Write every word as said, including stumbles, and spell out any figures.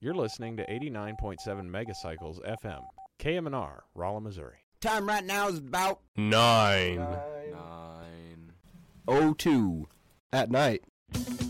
You're listening to eighty-nine point seven Megacycles F M, K M N R, Rolla, Missouri. Time right now is about Nine. Nine. oh two At night.